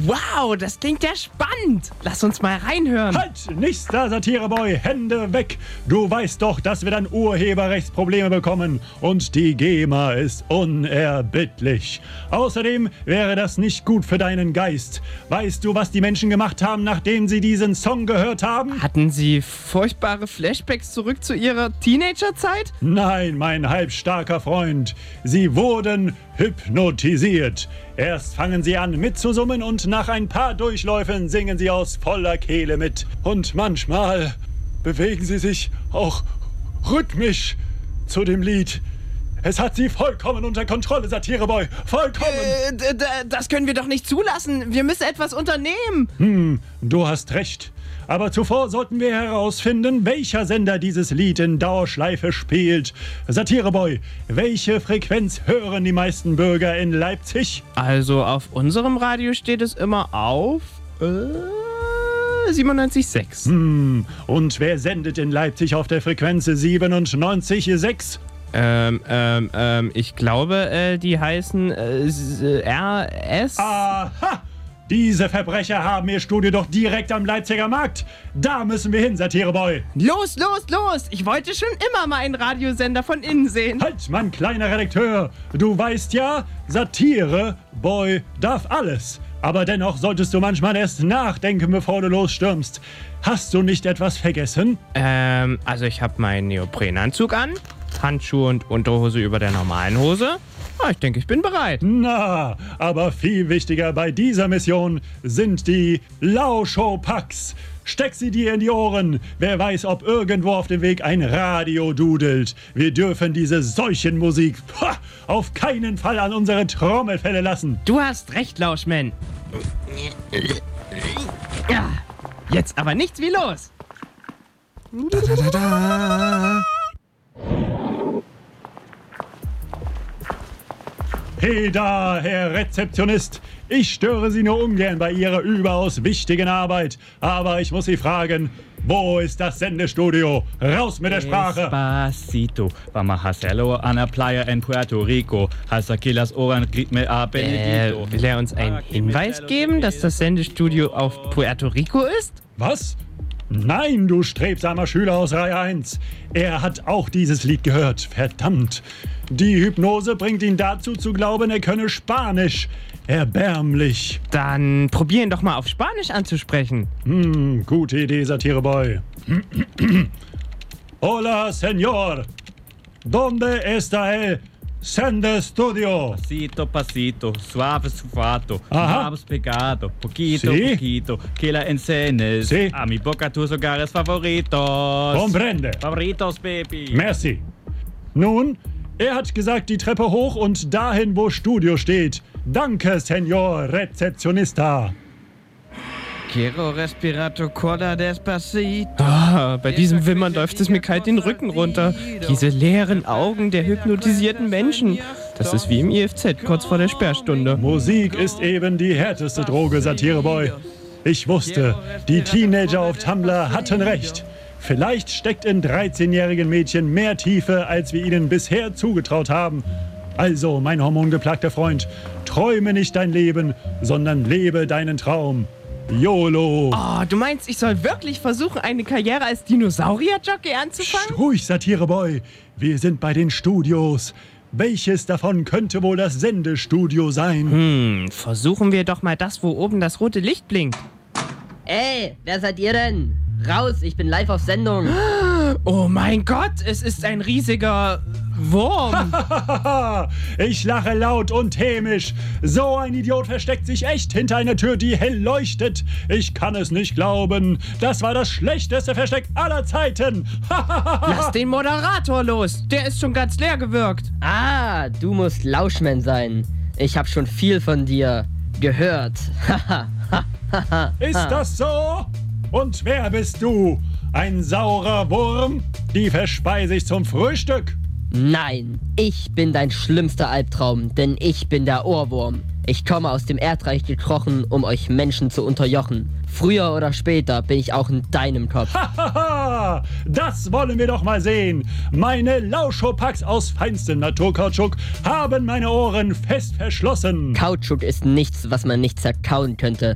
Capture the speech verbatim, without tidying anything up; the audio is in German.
Wow, das klingt ja spannend. Lass uns mal reinhören. Halt, nichts da, Satireboy, Hände weg. Du weißt doch, dass wir dann Urheberrechtsprobleme bekommen und die GEMA ist unerbittlich. Außerdem wäre das nicht gut für deinen Geist. Weißt du, was die Menschen gemacht haben, nachdem sie diesen Song gehört haben? Hatten sie furchtbare Flashbacks zurück zu ihrer Teenagerzeit? Nein, mein halbstarker Freund. Sie wurden hypnotisiert. Erst fangen sie an mitzusummen und nach ein paar Durchläufen singen sie aus voller Kehle mit. Und manchmal bewegen sie sich auch rhythmisch zu dem Lied. Es hat sie vollkommen unter Kontrolle, Satireboy. Vollkommen. Äh, d- d- das können wir doch nicht zulassen. Wir müssen etwas unternehmen. Hm, du hast recht. Aber zuvor sollten wir herausfinden, welcher Sender dieses Lied in Dauerschleife spielt. Satireboy, welche Frequenz hören die meisten Bürger in Leipzig? Also auf unserem Radio steht es immer auf äh, siebenundneunzig Komma sechs. Hm, und wer sendet in Leipzig auf der Frequenz siebenundneunzig Komma sechs? Ähm, ähm, ähm, ich glaube, äh, die heißen äh, S- R S. Aha! Diese Verbrecher haben ihr Studio doch direkt am Leipziger Markt. Da müssen wir hin, Satireboy. Los, los, los! Ich wollte schon immer mal einen Radiosender von innen sehen. Halt, mein kleiner Redakteur. Du weißt ja, Satireboy darf alles. Aber dennoch solltest du manchmal erst nachdenken, bevor du losstürmst. Hast du nicht etwas vergessen? Ähm, also ich habe meinen Neoprenanzug an, Handschuhe und Unterhose über der normalen Hose. Ah, ich denke, ich bin bereit. Na, aber viel wichtiger bei dieser Mission sind die Lauschow-Packs. Steck sie dir in die Ohren. Wer weiß, ob irgendwo auf dem Weg ein Radio dudelt. Wir dürfen diese Seuchenmusik ha, auf keinen Fall an unsere Trommelfelle lassen. Du hast recht, Lauschman. Ja, jetzt aber nichts wie los. Da, da, da, da. Hey da, Herr Rezeptionist. Ich störe Sie nur ungern bei Ihrer überaus wichtigen Arbeit. Aber ich muss Sie fragen, wo ist das Sendestudio? Raus mit der Sprache. Despacito, vamos a hacerlo a la playa en Puerto Rico. Hasta que las oran ritme a Äh, Benedito. will er uns einen Hinweis geben, dass das Sendestudio auf Puerto Rico ist? Was? Nein, du strebsamer Schüler aus Reihe eins. Er hat auch dieses Lied gehört. Verdammt. Die Hypnose bringt ihn dazu zu glauben, er könne Spanisch. Erbärmlich. Dann probier ihn doch mal auf Spanisch anzusprechen. Hm, gute Idee, Satireboy. Hola, señor. ¿Dónde está el Sendestudio? Pasito, pasito, suave, suato, Ajá. vamos pegado, poquito, Sí. poquito, que la enseñes Sí. a mi boca tus hogares favoritos. Comprende. Favoritos, baby. Merci. Nun, er hat gesagt, die Treppe hoch und dahin, wo Studio steht. Danke, Señor Rezeptionista. Quiero respirato cola despacito. Ah, bei diesem Wimmern läuft es mir kalt den Rücken runter. Diese leeren Augen der hypnotisierten Menschen. Das ist wie im I F Z kurz vor der Sperrstunde. Musik ist eben die härteste Droge, Satireboy. Ich wusste, die Teenager auf Tumblr hatten recht. Vielleicht steckt in dreizehnjährigen Mädchen mehr Tiefe, als wir ihnen bisher zugetraut haben. Also, mein hormongeplagter Freund, träume nicht dein Leben, sondern lebe deinen Traum. YOLO! Oh, du meinst, ich soll wirklich versuchen, eine Karriere als Dinosaurier-Jockey anzufangen? Ruhig, Satireboy. Wir sind bei den Studios. Welches davon könnte wohl das Sendestudio sein? Hm, versuchen wir doch mal das, wo oben das rote Licht blinkt. Ey, wer seid ihr denn? Raus, ich bin live auf Sendung. Oh mein Gott, es ist ein riesiger Wurm. Ich lache laut und hämisch. So ein Idiot versteckt sich echt hinter einer Tür, die hell leuchtet. Ich kann es nicht glauben. Das war das schlechteste Versteck aller Zeiten. Lass den Moderator los. Der ist schon ganz leer gewirkt. Ah, du musst Lauschman sein. Ich hab schon viel von dir gehört. Ist das so? Und wer bist du? Ein saurer Wurm? Die verspeise ich zum Frühstück. Nein, ich bin dein schlimmster Albtraum, denn ich bin der Ohrwurm. Ich komme aus dem Erdreich gekrochen, um euch Menschen zu unterjochen. Früher oder später bin ich auch in deinem Kopf. Hahaha, das wollen wir doch mal sehen. Meine Lauschow-Packs aus feinstem Naturkautschuk haben meine Ohren fest verschlossen. Kautschuk ist nichts, was man nicht zerkauen könnte.